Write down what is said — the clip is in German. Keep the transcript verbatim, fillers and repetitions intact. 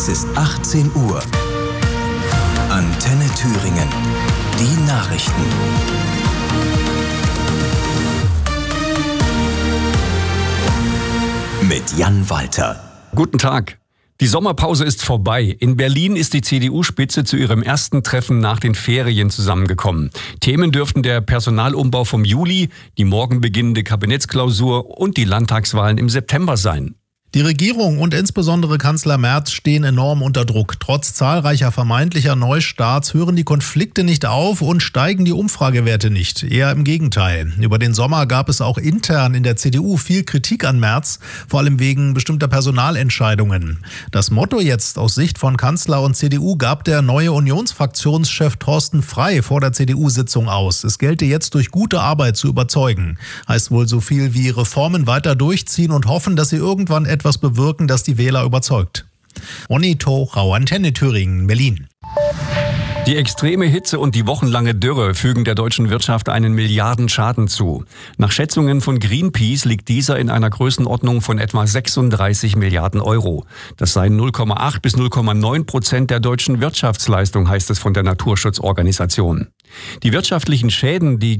Es ist achtzehn Uhr. Antenne Thüringen. Die Nachrichten. Mit Jan Walter. Guten Tag. Die Sommerpause ist vorbei. In Berlin ist die C D U-Spitze zu ihrem ersten Treffen nach den Ferien zusammengekommen. Themen dürften der Personalumbau vom Juli, die morgen beginnende Kabinettsklausur und die Landtagswahlen im September sein. Die Regierung und insbesondere Kanzler Merz stehen enorm unter Druck. Trotz zahlreicher vermeintlicher Neustarts hören die Konflikte nicht auf und steigen die Umfragewerte nicht. Eher im Gegenteil. Über den Sommer gab es auch intern in der C D U viel Kritik an Merz, vor allem wegen bestimmter Personalentscheidungen. Das Motto jetzt aus Sicht von Kanzler und C D U gab der neue Unionsfraktionschef Thorsten Frey vor der C D U-Sitzung aus. Es gelte jetzt durch gute Arbeit zu überzeugen. Heißt wohl so viel wie Reformen weiter durchziehen und hoffen, dass sie irgendwann etwas bewirken, das die Wähler überzeugt. Ronny Tochau, Antenne Thüringen, Berlin. Die extreme Hitze und die wochenlange Dürre fügen der deutschen Wirtschaft einen Milliardenschaden zu. Nach Schätzungen von Greenpeace liegt dieser in einer Größenordnung von etwa sechsunddreißig Milliarden Euro. Das seien null Komma acht bis null Komma neun Prozent der deutschen Wirtschaftsleistung, heißt es von der Naturschutzorganisation. Die wirtschaftlichen Schäden, die